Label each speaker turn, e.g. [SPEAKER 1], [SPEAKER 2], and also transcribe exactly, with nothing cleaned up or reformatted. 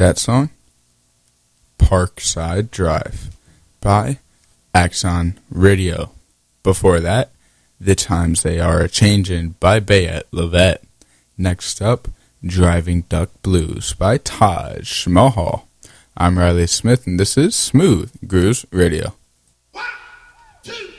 [SPEAKER 1] that song? Parkside Drive by Axon Radio. Before that, The Times They Are A-Changin' by Bayette Levette. Next up, Driving Duck Blues by Taj Mahal. I'm Riley Smith, and this is Smooth Grooves Radio.
[SPEAKER 2] One, two,